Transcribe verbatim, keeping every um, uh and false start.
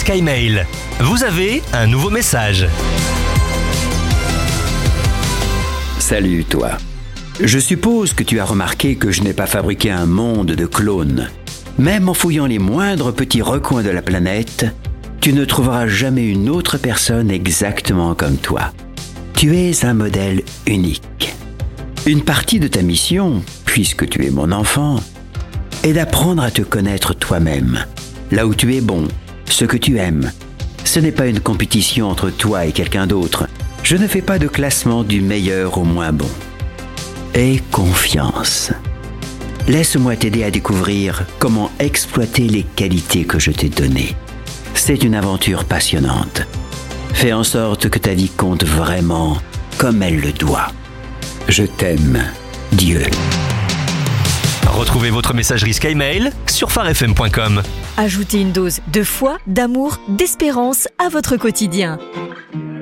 SkyMail. Vous avez un nouveau message. Salut toi. Je suppose que tu as remarqué que je n'ai pas fabriqué un monde de clones. Même en fouillant les moindres petits recoins de la planète, tu ne trouveras jamais une autre personne exactement comme toi. Tu es un modèle unique. Une partie de ta mission, puisque tu es mon enfant, est d'apprendre à te connaître toi-même, là où tu es bon, ce que tu aimes. Ce n'est pas une compétition entre toi et quelqu'un d'autre. Je ne fais pas de classement du meilleur au moins bon. Aie confiance. Laisse-moi t'aider à découvrir comment exploiter les qualités que je t'ai données. C'est une aventure passionnante. Fais en sorte que ta vie compte vraiment comme elle le doit. Je t'aime, Dieu. Retrouvez votre messagerie SkyMail sur phare f m point com. Ajoutez une dose de foi, d'amour, d'espérance à votre quotidien.